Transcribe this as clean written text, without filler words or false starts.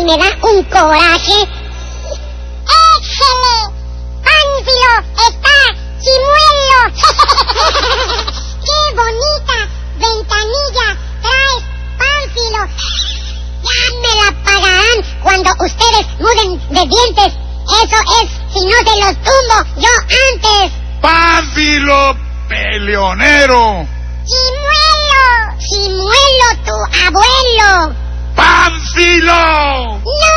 me da un coraje. ¡Échele! ¡Pánfilo está chimuelo! ¡Qué bonita ventanilla traes, Pánfilo! Ya me la pagarán cuando ustedes muden de dientes. Eso es, si no se los tumbo yo antes. ¡Pánfilo peleonero! ¡Chimuelo! ¡Chimuelo tu abuelo! ¡Pánfilo! ¡No!